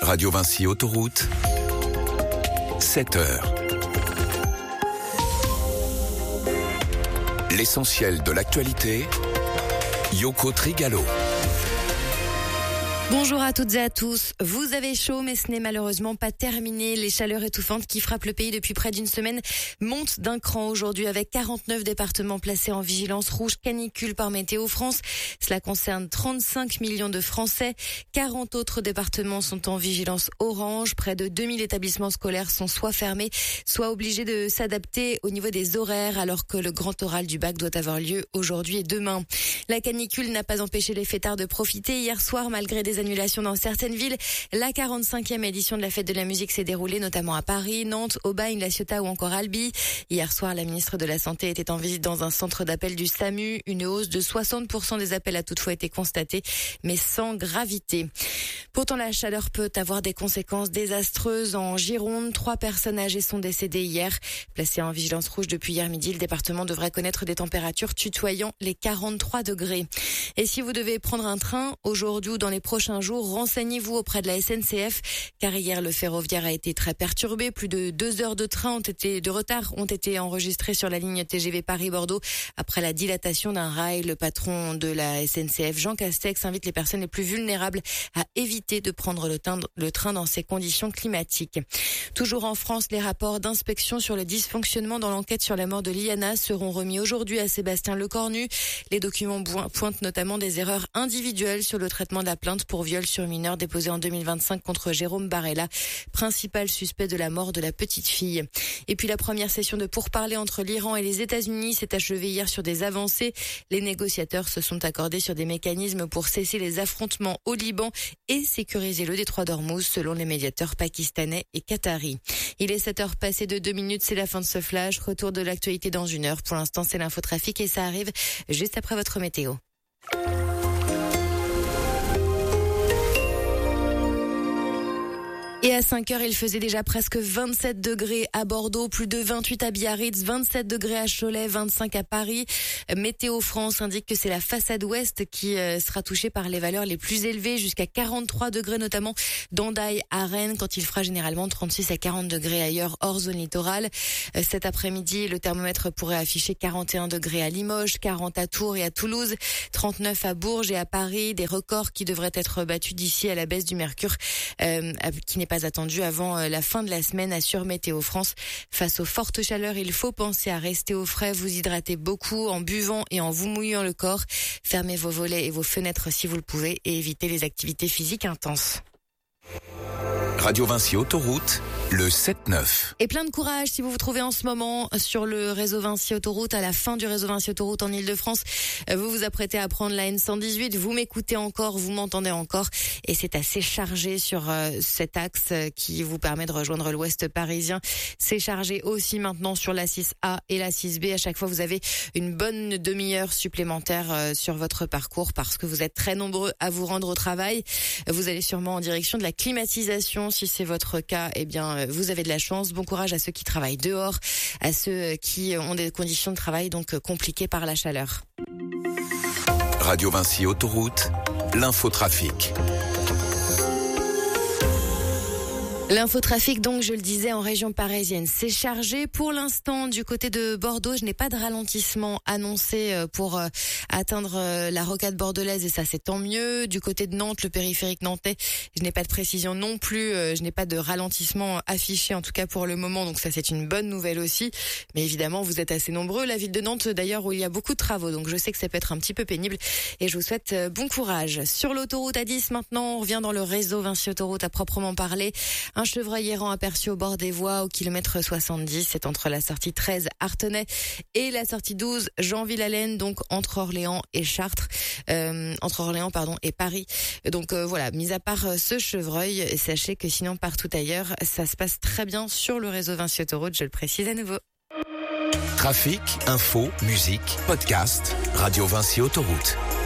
Radio Vinci Autoroute, 7h. L'essentiel de l'actualité, Yoko Trigalo. Bonjour à toutes et à tous. Vous avez chaud, mais ce n'est malheureusement pas terminé. Les chaleurs étouffantes qui frappent le pays depuis près d'une semaine montent d'un cran aujourd'hui avec 49 départements placés en vigilance rouge canicule par Météo France. Cela concerne 35 millions de Français. 40 autres départements sont en vigilance orange. Près de 2000 établissements scolaires sont soit fermés, soit obligés de s'adapter au niveau des horaires alors que le grand oral du bac doit avoir lieu aujourd'hui et demain. La canicule n'a pas empêché les fêtards de profiter. Hier soir, malgré des annulations dans certaines villes, la 45e édition de la fête de la musique s'est déroulée notamment à Paris, Nantes, Aubagne, La Ciotat ou encore Albi. Hier soir, la ministre de la Santé était en visite dans un centre d'appel du SAMU. Une hausse de 60% des appels a toutefois été constatée, mais sans gravité. Pourtant, la chaleur peut avoir des conséquences désastreuses. En Gironde, 3 personnes âgées sont décédées hier. Placées en vigilance rouge depuis hier midi, le département devrait connaître des températures tutoyant les 43 degrés. Et si vous devez prendre un train aujourd'hui ou dans les prochains jours, renseignez-vous auprès de la SNCF, car hier le ferroviaire a été très perturbé. Plus de 2 heures de retard ont été enregistrées sur la ligne TGV Paris-Bordeaux après la dilatation d'un rail. Le patron de la SNCF, Jean Castex, invite les personnes les plus vulnérables à éviter de prendre le train dans ces conditions climatiques. Toujours en France, les rapports d'inspection sur le dysfonctionnement dans l'enquête sur la mort de Liana seront remis aujourd'hui à Sébastien Lecornu. Les documents pointent notamment des erreurs individuelles sur le traitement de la plainte pour viol sur mineur déposé en 2025 contre Jérôme Barella, principal suspect de la mort de la petite fille. Et puis la première session de pourparlers entre l'Iran et les États-Unis s'est achevée hier sur des avancées. Les négociateurs se sont accordés sur des mécanismes pour cesser les affrontements au Liban et sécuriser le détroit d'Ormuz selon les médiateurs pakistanais et qataris. Il est 7h passé de 2 minutes, c'est la fin de ce flash. Retour de l'actualité dans 1 heure. Pour l'instant, c'est l'infotrafic et ça arrive juste après votre météo. Et à 5h, il faisait déjà presque 27 degrés à Bordeaux, plus de 28 à Biarritz, 27 degrés à Cholet, 25 à Paris. Météo France indique que c'est la façade ouest qui sera touchée par les valeurs les plus élevées, jusqu'à 43 degrés notamment d'Andaille à Rennes, quand il fera généralement 36 à 40 degrés ailleurs hors zone littorale. Cet après-midi, le thermomètre pourrait afficher 41 degrés à Limoges, 40 à Tours et à Toulouse, 39 à Bourges et à Paris, des records qui devraient être battus d'ici à la baisse du mercure qui n'est pas attendu avant la fin de la semaine, assure Météo France. Face aux fortes chaleurs, il faut penser à rester au frais, vous hydrater beaucoup en buvant et en vous mouillant le corps. Fermez vos volets et vos fenêtres si vous le pouvez et évitez les activités physiques intenses. Radio Vinci Autoroute, le 7-9. Et plein de courage si vous vous trouvez en ce moment sur le réseau Vinci Autoroute, à la fin du réseau Vinci Autoroute en Ile-de-France. Vous vous apprêtez à prendre la N118, vous m'écoutez encore, vous m'entendez encore. Et c'est assez chargé sur cet axe qui vous permet de rejoindre l'ouest parisien. C'est chargé aussi maintenant sur la 6A et la 6B. À chaque fois, vous avez une bonne demi-heure supplémentaire sur votre parcours parce que vous êtes très nombreux à vous rendre au travail. Vous allez sûrement en direction de la climatisation. Si c'est votre cas, eh bien, vous avez de la chance. Bon courage à ceux qui travaillent dehors, à ceux qui ont des conditions de travail donc compliquées par la chaleur. Radio Vinci Autoroute, l'infotrafic. L'infotrafic, donc, je le disais, en région parisienne, c'est chargé. Pour l'instant, du côté de Bordeaux, je n'ai pas de ralentissement annoncé pour atteindre la rocade bordelaise et ça, c'est tant mieux. Du côté de Nantes, le périphérique nantais, je n'ai pas de précision non plus. Je n'ai pas de ralentissement affiché, en tout cas pour le moment. Donc ça, c'est une bonne nouvelle aussi. Mais évidemment, vous êtes assez nombreux. La ville de Nantes, d'ailleurs, où il y a beaucoup de travaux. Donc je sais que ça peut être un petit peu pénible et je vous souhaite bon courage. Sur l'autoroute A10, maintenant, on revient dans le réseau Vinci Autoroute à proprement parler. Un chevreuil errant aperçu au bord des voies au kilomètre 70, c'est entre la sortie 13 Artenay et la sortie 12 Jean-Ville-Allaine, donc entre Orléans et Chartres, entre Orléans et Paris. Donc voilà, mis à part ce chevreuil, sachez que sinon partout ailleurs, ça se passe très bien sur le réseau Vinci Autoroute, je le précise à nouveau. Trafic, info, musique, podcast, Radio Vinci Autoroute.